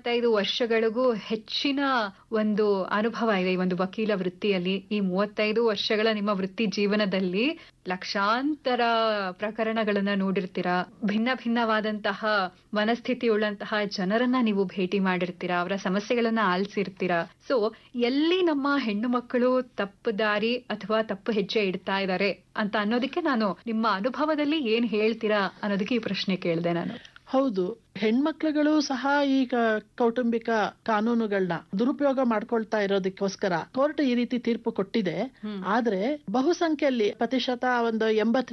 35 ವರ್ಷಗಳಿಗೂ ಹೆಚ್ಚಿನ ಒಂದು ಅನುಭವ ಇದೆ ಈ ಒಂದು ವಕೀಲ ವೃತ್ತಿಯಲ್ಲಿ. ಈ 35 ವರ್ಷಗಳ ನಿಮ್ಮ ವೃತ್ತಿ ಜೀವನದಲ್ಲಿ ಲಕ್ಷಾಂತರ ಪ್ರಕರಣಗಳನ್ನ ನೋಡಿರ್ತೀರಾ. ಭಿನ್ನ ಭಿನ್ನವಾದಂತಹ ಮನಸ್ಥಿತಿ ಉಳ್ಳಂತಹ ಜನರನ್ನ ನೀವು ಭೇಟಿ ಮಾಡಿರ್ತೀರಾ, ಅವರ ಸಮಸ್ಯೆಗಳನ್ನ ಆಲಿಸಿರ್ತೀರಾ. ಸೊ ಎಲ್ಲಿ ನಮ್ಮ ಹೆಣ್ಣು ಮಕ್ಕಳು ತಪ್ಪು ದಾರಿ ಅಥವಾ ತಪ್ಪು ಹೆಜ್ಜೆ ಇಡ್ತಾ ಇದ್ದಾರೆ ಅಂತ ಅನ್ನೋದಕ್ಕೆ ನಾನು ನಿಮ್ಮ ಅನುಭವದಲ್ಲಿ ಏನ್ ಹೇಳ್ತೀರಾ ಅನ್ನೋದಕ್ಕೆ ಈ ಪ್ರಶ್ನೆ ಕೇಳಿದೆ ನಾನು. ಹೌದು, ಹೆಣ್ಮಕ್ಳುಗಳು ಸಹ ಈಗ ಕೌಟುಂಬಿಕ ಕಾನೂನುಗಳನ್ನ ದುರುಪಯೋಗ ಮಾಡ್ಕೊಳ್ತಾ ಇರೋದಕ್ಕೋಸ್ಕರ ಕೋರ್ಟ್ ಈ ರೀತಿ ತೀರ್ಪು ಕೊಟ್ಟಿದೆ. ಆದ್ರೆ ಬಹುಸಂಖ್ಯೆಯಲ್ಲಿ ಪ್ರತಿಶತ ಒಂದು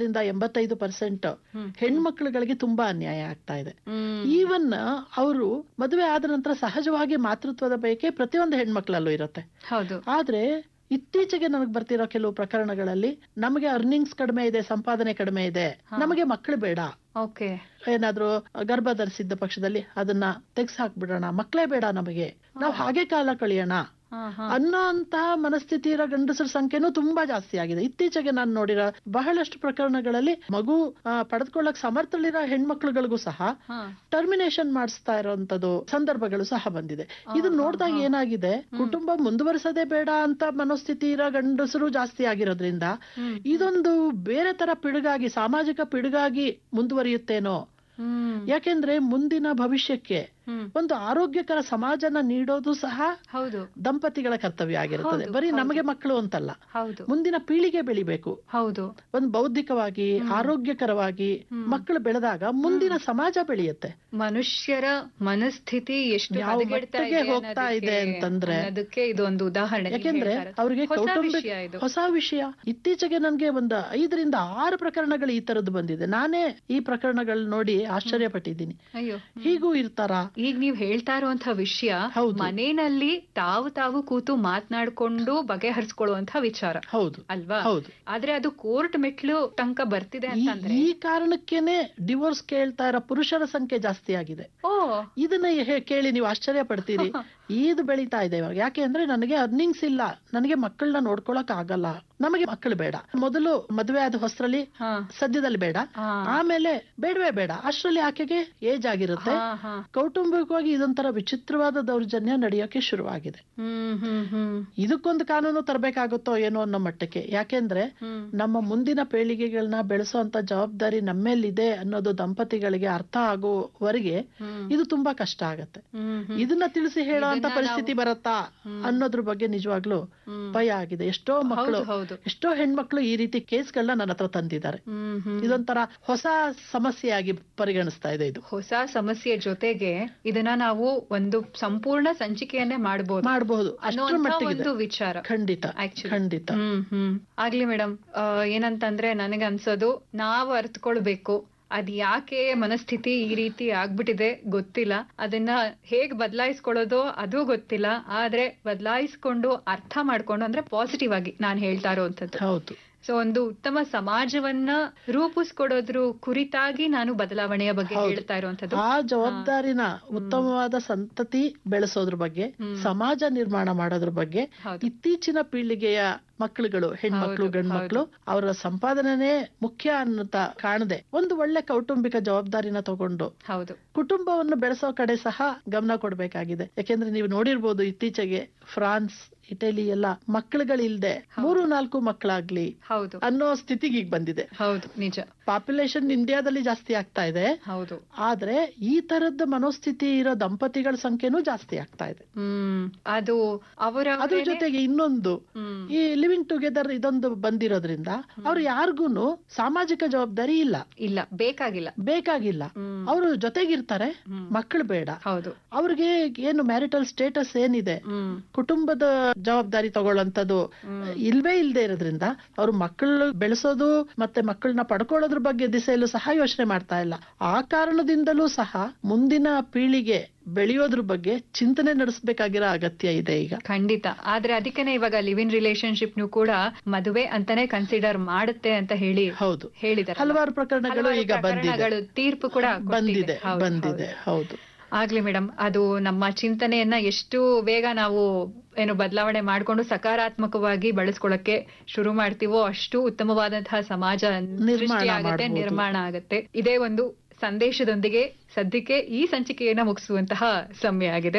80-85% ಹೆಣ್ಮಕ್ಳುಗಳಿಗೆ ತುಂಬಾ ಅನ್ಯಾಯ ಆಗ್ತಾ ಇದೆ. ಈವನ್ ಅವರು ಮದುವೆ ಆದ ನಂತರ ಸಹಜವಾಗಿ ಮಾತೃತ್ವದ ಬಯಕೆ ಪ್ರತಿಯೊಂದು ಹೆಣ್ಮಕ್ಳಲ್ಲೂ ಇರುತ್ತೆ. ಹೌದು. ಆದ್ರೆ ಇತ್ತೀಚೆಗೆ ನನಗೆ ಬರ್ತಿರೋ ಕೆಲವು ಪ್ರಕರಣಗಳಲ್ಲಿ ನಮಗೆ ಅರ್ನಿಂಗ್ಸ್ ಕಡಿಮೆ ಇದೆ, ಸಂಪಾದನೆ ಕಡಿಮೆ ಇದೆ, ನಮಗೆ ಮಕ್ಕಳು ಬೇಡ, ಏನಾದ್ರೂ ಗರ್ಭ ಧರಿಸಿದ್ದ ಪಕ್ಷದಲ್ಲಿ ಅದನ್ನ ತೆಗ್ಸ್ ಹಾಕ್ಬಿಡೋಣ, ಮಕ್ಕಳೇ ಬೇಡ ನಮಗೆ, ನಾವು ಹಾಗೆ ಕಾಲ ಕಳಿಯೋಣ ಅನ್ನೋ ಅಂತಹ ಮನಸ್ಥಿತಿ ಇರೋ ಗಂಡಸರ ಸಂಖ್ಯೆನೂ ತುಂಬಾ ಜಾಸ್ತಿ ಆಗಿದೆ. ಇತ್ತೀಚೆಗೆ ನಾನು ನೋಡಿರೋ ಬಹಳಷ್ಟು ಪ್ರಕರಣಗಳಲ್ಲಿ ಮಗು ಪಡೆದುಕೊಳ್ಳಕ್ ಸಮರ್ಥಳಿರೋ ಹೆಣ್ಮಕ್ಳುಗಳಿಗೂ ಸಹ ಟರ್ಮಿನೇಷನ್ ಮಾಡಿಸ್ತಾ ಇರೋಂಥದ್ದು ಸಂದರ್ಭಗಳು ಸಹ ಬಂದಿದೆ. ಇದನ್ನ ನೋಡಿದಾಗ ಏನಾಗಿದೆ, ಕುಟುಂಬ ಮುಂದುವರಿಸೋದೇ ಬೇಡ ಅಂತ ಮನೋಸ್ಥಿತಿ ಇರೋ ಗಂಡಸರು ಜಾಸ್ತಿ ಆಗಿರೋದ್ರಿಂದ ಇದೊಂದು ಬೇರೆ ತರ ಪಿಡುಗಾಗಿ, ಸಾಮಾಜಿಕ ಪಿಡುಗಾಗಿ ಮುಂದುವರಿಯುತ್ತೇನೋ. ಯಾಕೆಂದ್ರೆ ಮುಂದಿನ ಭವಿಷ್ಯಕ್ಕೆ ಒಂದು ಆರೋಗ್ಯಕರ ಸಮಾಜನ ನೀಡೋದು ಸಹ ದಂಪತಿಗಳ ಕರ್ತವ್ಯ ಆಗಿರುತ್ತದೆ. ಬರೀ ನಮಗೆ ಮಕ್ಕಳು ಅಂತಲ್ಲ, ಮುಂದಿನ ಪೀಳಿಗೆ ಬೆಳಿಬೇಕು. ಒಂದು ಬೌದ್ಧಿಕವಾಗಿ ಆರೋಗ್ಯಕರವಾಗಿ ಮಕ್ಕಳು ಬೆಳೆದಾಗ ಮುಂದಿನ ಸಮಾಜ ಬೆಳೆಯುತ್ತೆ. ಮನುಷ್ಯರ ಮನಸ್ಥಿತಿ ಎಷ್ಟು ಹೋಗ್ತಾ ಇದೆ ಅಂತಂದ್ರೆ ಅದಕ್ಕೆ ಇದೊಂದು ಉದಾಹರಣೆ. ಯಾಕೆಂದ್ರೆ ಅವ್ರಿಗೆ ಕೌಟುಂಬಿಕ ಹೊಸ ವಿಷಯ. ಇತ್ತೀಚೆಗೆ ನನ್ಗೆ ಒಂದು 5-6 ಪ್ರಕರಣಗಳು ಈ ತರದ್ದು ಬಂದಿದೆ. ನಾನೇ ಈ ಪ್ರಕರಣಗಳು ನೋಡಿ ಆಶ್ಚರ್ಯಪಟ್ಟಿದ್ದೀನಿ. ಹೀಗೂ ಇರ್ತಾರ? ಈಗ ನೀವ್ ಹೇಳ್ತಾ ಇರುವಂತಹ ವಿಷಯ ಮನೆಯಲ್ಲಿ ತಾವು ಕೂತು ಮಾತನಾಡ್ಕೊಂಡು ಬಗೆಹರಿಸ್ಕೊಳ್ಳುವಂತಹ ವಿಚಾರ. ಹೌದು ಅಲ್ವಾ? ಆದ್ರೆ ಅದು ಕೋರ್ಟ್ ಮೆಟ್ಲು ತನಕ ಬರ್ತಿದೆ ಅಂತಂದ್ರೆ ಈ ಕಾರಣಕ್ಕೇನೆ ಡಿವೋರ್ಸ್ ಕೇಳ್ತಾ ಇರೋ ಪುರುಷರ ಸಂಖ್ಯೆ ಜಾಸ್ತಿ ಆಗಿದೆ. ಇದನ್ನ ಕೇಳಿ ನೀವು ಆಶ್ಚರ್ಯ ಪಡ್ತೀರಿ. ಇದು ಬೆಳೀತಾ ಇದೆ ಇವಾಗ. ಯಾಕೆ ಅಂದ್ರೆ ನನಗೆ ಅರ್ನಿಂಗ್ಸ್ ಇಲ್ಲ, ನನಗೆ ಮಕ್ಕಳನ್ನ ನೋಡ್ಕೊಳಕ್ ಆಗಲ್ಲ, ನಮಗೆ ಮಕ್ಕಳು ಬೇಡ. ಮೊದಲು ಮದುವೆ ಆದ ಹೊಸರಲ್ಲಿ ಸದ್ಯದಲ್ಲಿ ಬೇಡ, ಆಮೇಲೆ ಬೇಡವೇ ಬೇಡ, ಅಷ್ಟರಲ್ಲಿ ಆಕೆಗೆ ಏಜ್ ಆಗಿರುತ್ತೆ. ಕೌಟುಂಬಿಕವಾಗಿ ಇದೊಂಥರ ವಿಚಿತ್ರವಾದ ದೌರ್ಜನ್ಯ ನಡೆಯೋಕೆ ಶುರುವಾಗಿದೆ. ಇದಕ್ಕೊಂದು ಕಾನೂನು ತರಬೇಕಾಗುತ್ತೋ ಏನೋ ಅನ್ನೋ ಮಟ್ಟಕ್ಕೆ. ಯಾಕೆಂದ್ರೆ ನಮ್ಮ ಮುಂದಿನ ಪೀಳಿಗೆಗಳನ್ನ ಬೆಳೆಸುವಂತ ಜವಾಬ್ದಾರಿ ನಮ್ಮೇಲಿದೆ ಅನ್ನೋದು ದಂಪತಿಗಳಿಗೆ ಅರ್ಥ ಆಗುವವರೆಗೆ ಇದು ತುಂಬಾ ಕಷ್ಟ ಆಗತ್ತೆ. ಇದನ್ನ ತಿಳಿಸಿ ಹೇಳುವಂತ ಪರಿಸ್ಥಿತಿ ಬರತ್ತಾ ಅನ್ನೋದ್ರ ಬಗ್ಗೆ ನಿಜವಾಗ್ಲೂ ಭಯ ಆಗಿದೆ. ಎಷ್ಟೋ ಹೆಣ್ಮಕ್ಳು ಈ ರೀತಿ ಕೇಸ್ಗಳನ್ನ ನನ್ನ ಹತ್ರ ತಂದಿದ್ದಾರೆ. ಇದೊಂಥರ ಹೊಸ ಸಮಸ್ಯೆಯಾಗಿ ಪರಿಗಣಿಸ್ತಾ ಇದೆ. ಇದು ಹೊಸ ಸಮಸ್ಯೆ ಜೊತೆಗೆ ಇದನ್ನ ನಾವು ಒಂದು ಸಂಪೂರ್ಣ ಸಂಚಿಕೆಯನ್ನೇ ಮಾಡಬಹುದು ಅಷ್ಟರ ಮಟ್ಟಿಗೆ ವಿಚಾರ. ಖಂಡಿತ. ಆಗ್ಲಿ ಮೇಡಮ್, ಏನಂತಂದ್ರೆ ನನಗೆ ಅನ್ಸೋದು ನಾವು ಅರ್ಥಕೊಳ್ಬೇಕು ಅದ್ ಯಾಕೆ ಮನಸ್ಥಿತಿ ಈ ರೀತಿ ಆಗ್ಬಿಟ್ಟಿದೆ ಗೊತ್ತಿಲ್ಲ, ಅದನ್ನ ಹೇಗ್ ಬದಲಾಯಿಸ್ಕೊಳ್ಳೋದು ಅದು ಗೊತ್ತಿಲ್ಲ. ಆದ್ರೆ ಬದಲಾಯಿಸ್ಕೊಂಡು ಅರ್ಥ ಮಾಡ್ಕೊಂಡು ಅಂದ್ರೆ ಪಾಸಿಟಿವ್ ಆಗಿ ನಾನು ಹೇಳ್ತಾ ಇರೋವಂಥದ್ದು. ಹೌದು. ಸೊ ಒಂದು ಉತ್ತಮ ಸಮಾಜವನ್ನ ರೂಪಿಸ್ಕೊಡೋದ್ರ ಕುರಿತಾಗಿ ನಾನು ಬದಲಾವಣೆಯ ಬಗ್ಗೆ ಹೇಳ್ತಾ ಇರುವಂತದ್ದು. ಆ ಜವಾಬ್ದಾರಿನ ಉತ್ತಮವಾದ ಸಂತತಿ ಬೆಳೆಸೋದ್ರ ಬಗ್ಗೆ, ಸಮಾಜ ನಿರ್ಮಾಣ ಮಾಡೋದ್ರ ಬಗ್ಗೆ ಇತ್ತೀಚಿನ ಪೀಳಿಗೆಯ ಮಕ್ಕಳುಗಳು, ಹೆಣ್ಮಕ್ಳು ಗಂಡ್ಮಕ್ಳು ಅವರ ಸಂಪಾದನೆ ಮುಖ್ಯ ಅನ್ನತ ಕಾಣದೆ ಒಂದು ಒಳ್ಳೆ ಕೌಟುಂಬಿಕ ಜವಾಬ್ದಾರಿನ ತಗೊಂಡು ಕುಟುಂಬವನ್ನು ಬೆಳೆಸೋ ಕಡೆ ಸಹ ಗಮನ ಕೊಡ್ಬೇಕಾಗಿದೆ. ಯಾಕೆಂದ್ರೆ ನೀವು ನೋಡಿರ್ಬೋದು ಇತ್ತೀಚೆಗೆ ಫ್ರಾನ್ಸ್, ಇಟಲಿ ಎಲ್ಲ ಮಕ್ಕಳುಗಳಿಲ್ದೆ 3-4 ಮಕ್ಕಳಾಗ್ಲಿ ಅನ್ನೋ ಸ್ಥಿತಿಗೆ ಈಗ ಬಂದಿದೆ. ಹೌದು, ನಿಜ. ಪಾಪ್ಯುಲೇಷನ್ ಇಂಡಿಯಾದಲ್ಲಿ ಜಾಸ್ತಿ ಆಗ್ತಾ ಇದೆ. ಹೌದು. ಆದ್ರೆ ಈ ತರದ ಮನೋಸ್ಥಿತಿ ಇರೋ ದಂಪತಿಗಳ ಸಂಖ್ಯೆನೂ ಜಾಸ್ತಿ ಆಗ್ತಾ ಇದೆ. ಅದು ಅದ್ರ ಜೊತೆಗೆ ಇನ್ನೊಂದು ಈ ಲಿವಿಂಗ್ ಟುಗೆದರ್ ಇದೊಂದು ಬಂದಿರೋದ್ರಿಂದ ಅವ್ರು ಯಾರಿಗೂನು ಸಾಮಾಜಿಕ ಜವಾಬ್ದಾರಿ ಇಲ್ಲ, ಬೇಕಾಗಿಲ್ಲ. ಅವರು ಜೊತೆಗಿರ್ತಾರೆ, ಮಕ್ಕಳು ಬೇಡ. ಹೌದು. ಅವ್ರಿಗೆ ಏನು ಮ್ಯಾರಿಟಲ್ ಸ್ಟೇಟಸ್ ಏನಿದೆ, ಕುಟುಂಬದ ಜವಾಬ್ದಾರಿ ತಗೊಳ್ಳೋಂಥದ್ದು ಇಲ್ವೇ ಇಲ್ಲದೆ ಇರೋದ್ರಿಂದ ಅವ್ರು ಮಕ್ಕಳು ಬೆಳೆಸೋದು ಮತ್ತೆ ಮಕ್ಕಳನ್ನ ಪಡ್ಕೊಳ್ಳೋದ್ರ ಬಗ್ಗೆ ದಿಸೆಯಲ್ಲೂ ಸಹ ಯೋಚನೆ ಮಾಡ್ತಾ ಇಲ್ಲ. ಆ ಕಾರಣದಿಂದಲೂ ಸಹ ಮುಂದಿನ ಪೀಳಿಗೆ ಬೆಳೆಯೋದ್ರ ಬಗ್ಗೆ ಚಿಂತನೆ ನಡೆಸಬೇಕಾಗಿರೋ ಅಗತ್ಯ ಇದೆ ಈಗ. ಖಂಡಿತ. ಆದ್ರೆ ಅದಕ್ಕೇನೆ ಇವಾಗ ಲಿವ್ ಇನ್ ರಿಲೇಶನ್ಶಿಪ್ ನು ಕೂಡ ಮದುವೆ ಅಂತಾನೆ ಕನ್ಸಿಡರ್ ಮಾಡುತ್ತೆ ಅಂತ ಹೇಳಿದ್ದಾರೆ. ಹಲವಾರು ಪ್ರಕರಣಗಳು ಈಗ ತೀರ್ಪು ಕೂಡ ಬಂದಿದೆ. ಹೌದು. ಆಗ್ಲಿ ಮೇಡಮ್, ಅದು ನಮ್ಮ ಚಿಂತನೆಯನ್ನ ಎಷ್ಟು ಬೇಗ ನಾವು ಬದಲಾವಣೆ ಮಾಡ್ಕೊಂಡು ಸಕಾರಾತ್ಮಕವಾಗಿ ಬಳಸ್ಕೊಳ್ಳಕ್ಕೆ ಶುರು ಮಾಡ್ತೀವೋ ಅಷ್ಟು ಉತ್ತಮವಾದಂತಹ ಸಮಾಜ ನಿರ್ಮಾಣ ಆಗುತ್ತೆ. ಇದೇ ಒಂದು ಸಂದೇಶದೊಂದಿಗೆ ಸದ್ಯಕ್ಕೆ ಈ ಸಂಚಿಕೆಯನ್ನ ಮುಗಿಸುವಂತಹ ಸಮಯ ಆಗಿದೆ.